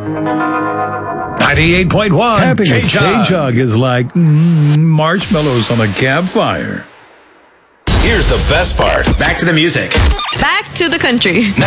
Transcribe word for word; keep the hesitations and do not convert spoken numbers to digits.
ninety-eight point one Camping with K-Jug is like mm, marshmallows on a campfire. Here's the best part. Back to the music. Back to the country.